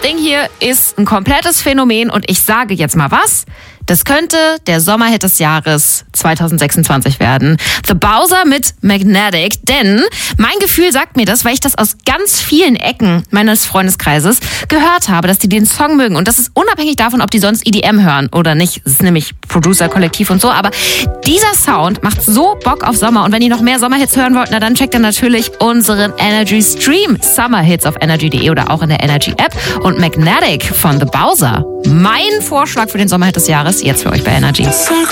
Ding hier ist ein komplettes Phänomen und ich sage jetzt mal was. Das könnte der Sommerhit des Jahres 2026 werden. The Bowser mit Magnetic. Denn mein Gefühl sagt mir das, weil ich das aus ganz vielen Ecken meines Freundeskreises gehört habe, dass die den Song mögen. Und das ist unabhängig davon, ob die sonst EDM hören oder nicht. Das ist nämlich Producer-Kollektiv und so. Aber dieser Sound macht so Bock auf Sommer. Und wenn ihr noch mehr Sommerhits hören wollt, na dann checkt dann natürlich unseren Energy Stream. Summerhits auf energy.de oder auch in der Energy App. Und Magnetic von The Bowser. Mein Vorschlag für den Sommerhit des Jahres, jetzt für euch bei Energy.